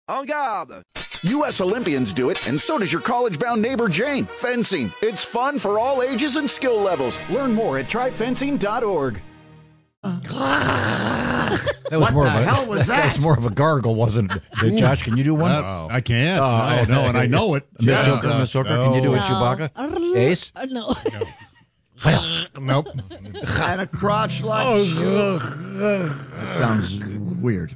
En garde! U.S. Olympians do it, and so does your college-bound neighbor Jane. Fencing. It's fun for all ages and skill levels. Learn more at tryfencing.org. That was What the hell was that? That was more of a gargle, wasn't it? Josh, can you do one? I can't. No, and I know it. Miss Hooker, can you do it, Chewbacca? Ace? No. Nope. And a crotch like that sounds weird.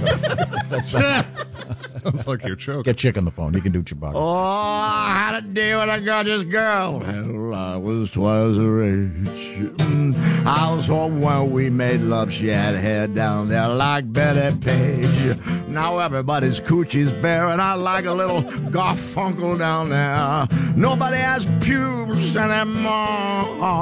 Sounds like you're choking. Get Chick on the phone. He can do Chewbacca. Oh, I had a day with a gorgeous girl. Well, I was twice her age. I was home when we made love. She had hair down there like Betty Page. Now everybody's coochie's bare, and I like a little Garfunkel down there. Nobody has pubes anymore.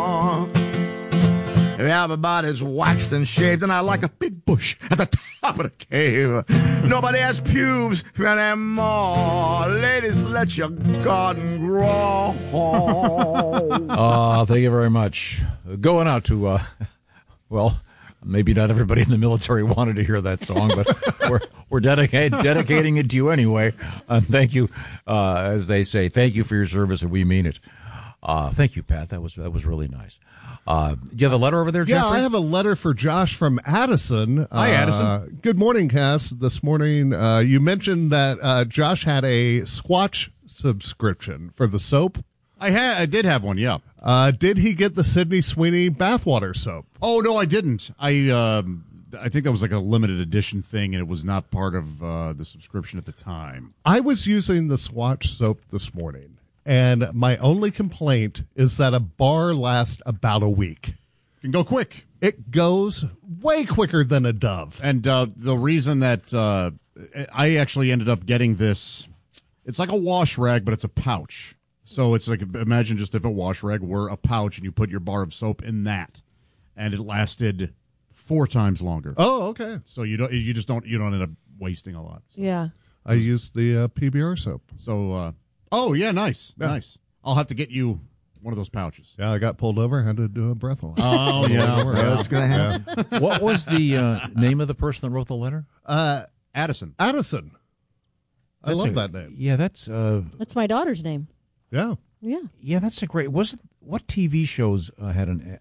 Everybody's waxed and shaved, and I like a big bush at the top of the cave. Nobody has pubes anymore. Ladies, let your garden grow. Thank you very much. Going out to, well, maybe not everybody in the military wanted to hear that song, but we're dedicating it to you anyway. Thank you, as they say, thank you for your service, and we mean it. Thank you, Pat. That was really nice. Do you have a letter over there, Jeffrey? Yeah, I have a letter for Josh from Addison. Hi, Addison. Good morning, Cass. This morning, you mentioned that Josh had a Squatch subscription for the soap. I did have one, yeah. Did he get the Sydney Sweeney bathwater soap? Oh, no, I didn't. I think that was like a limited edition thing, and it was not part of the subscription at the time. I was using the Swatch soap this morning. And my only complaint is that a bar lasts about a week. It can go quick. It goes way quicker than a Dove. And the reason that I actually ended up getting this, it's like a wash rag, but it's a pouch. So it's like, imagine just if a wash rag were a pouch and you put your bar of soap in that, and it lasted 4 times longer. Oh, okay. So you don't end up wasting a lot. So. Yeah. I used the PBR soap. So, oh, yeah, nice. Nice. I'll have to get you one of those pouches. Yeah, I got pulled over. I had to do a breathalyzer. Oh, yeah. That's going to happen. Yeah. What was the name of the person that wrote the letter? Addison. Addison. I love that name. Yeah, that's my daughter's name. Yeah. Yeah. Yeah, that's a great. What TV shows had an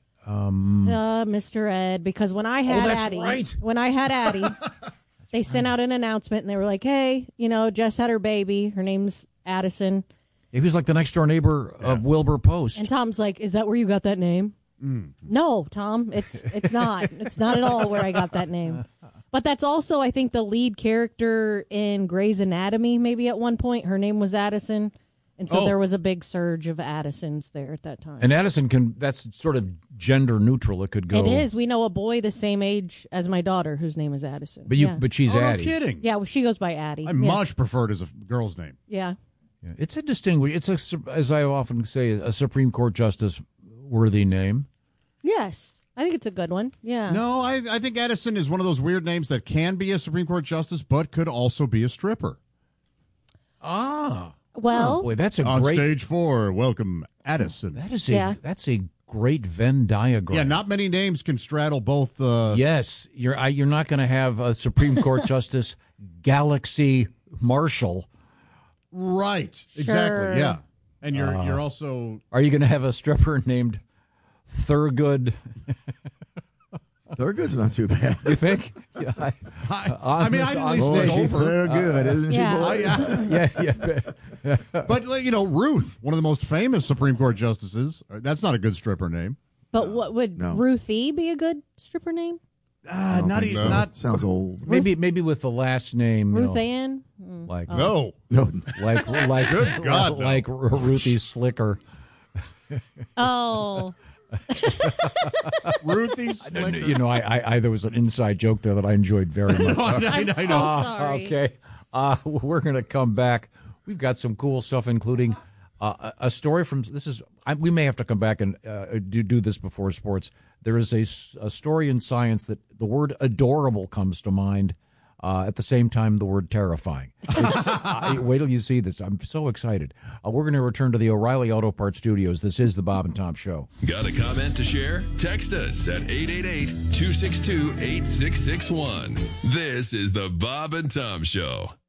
Mr. Ed, because when I had Addie, right. when I had Addie, they sent out an announcement and they were like, "Hey, Jess had her baby. Her name's Addison." He was like the next door neighbor of Wilbur Post. And Tom's like, "Is that where you got that name?" No, Tom, it's not. It's not at all where I got that name. But that's also, I think, the lead character in Grey's Anatomy. Maybe at one point, her name was Addison. And so there was a big surge of Addisons there at that time. And Addison that's sort of gender neutral. It could go. It is. We know a boy the same age as my daughter whose name is Addison. But she's Addie. No kidding. Yeah, well, she goes by Addie. I much preferred as a girl's name. Yeah. Yeah. It's a distinguished. It's as I often say, a Supreme Court justice worthy name. Yes. I think it's a good one. Yeah. No, I think Addison is one of those weird names that can be a Supreme Court justice, but could also be a stripper. Ah. Well, boy, that's a on great. stage 4, welcome Addison. That's a great Venn diagram. Yeah, not many names can straddle both. Yes, you're not going to have a Supreme Court justice Galaxy Marshall. Right. Sure. Exactly. Yeah. And you're also. Are you going to have a stripper named Thurgood? Thurgood's not too bad. You think? Yeah, I mean, I'd at least take over. Thurgood, isn't she? Yeah. But, Ruth, one of the most famous Supreme Court justices, that's not a good stripper name. But what would Ruthie be a good stripper name? Not sounds old. Maybe with the last name. Ruth Ann? Like No. like Good God, no. like Ruthie Slicker. Oh. Ruthie Slicker. I there was an inside joke there that I enjoyed very much. I'm so sorry. Okay. We're going to come back. We've got some cool stuff, including a story from we may have to come back and do this before sports. There is a story in science that the word adorable comes to mind. At the same time, the word terrifying. Wait till you see this. I'm so excited. We're going to return to the O'Reilly Auto Parts Studios. This is the Bob and Tom Show. Got a comment to share? Text us at 888-262-8661. This is the Bob and Tom Show.